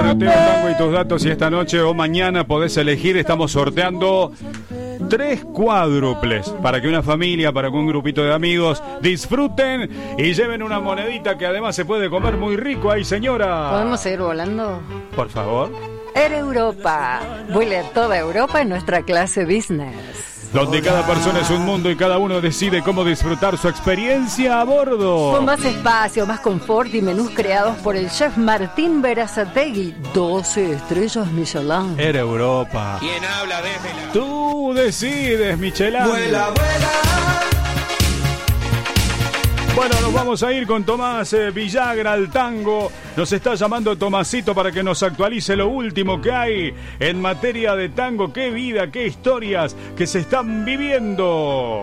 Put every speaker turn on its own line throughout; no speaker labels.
Mateo Tango y tus datos, y esta noche o mañana podés elegir. Estamos sorteando 3 cuádruples para que una familia, para que un grupito de amigos disfruten y lleven una monedita que además se puede comer muy rico. Ahí, señora.
¿Podemos seguir volando?
Por favor.
Air Europa. Vuela a toda Europa en nuestra clase business.
Donde cada persona es un mundo y cada uno decide cómo disfrutar su experiencia a bordo.
Con más espacio, más confort y menús creados por el chef Martín Berazategui. 12 estrellas Michelin.
Air Europa.
¿Quién habla desde la...
Tú decides, Michelin.
Vuela, vuela.
Bueno, nos vamos a ir con Tomás Villagra al tango. Nos está llamando Tomasito para que nos actualice lo último que hay en materia de tango. Qué vida, qué historias que se están viviendo.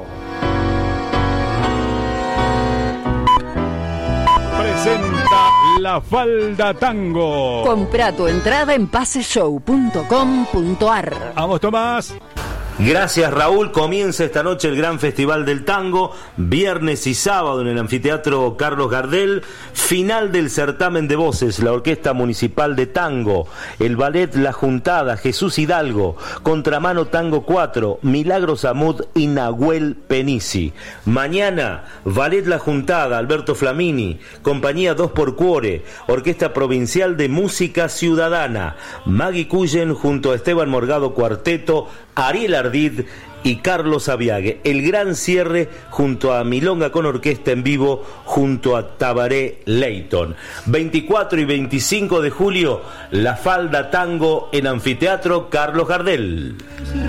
Presenta La Falda Tango.
Compra tu entrada en paseshow.com.ar.
Vamos, Tomás.
Gracias, Raúl. Comienza esta noche el Gran Festival del Tango, viernes y sábado en el Anfiteatro Carlos Gardel. Final del certamen de voces, la Orquesta Municipal de Tango, el Ballet La Juntada, Jesús Hidalgo, Contramano Tango 4, Milagros Amud y Nahuel Penisi. Mañana, Ballet La Juntada, Alberto Flamini, Compañía 2 por Cuore, Orquesta Provincial de Música Ciudadana, Maggie Cullen junto a Esteban Morgado Cuarteto, Ariel Ardid y Carlos Aviague. El gran cierre junto a Milonga con orquesta en vivo junto a Tabaré Leighton. 24 y 25 de julio, La Falda Tango en Anfiteatro Carlos Gardel.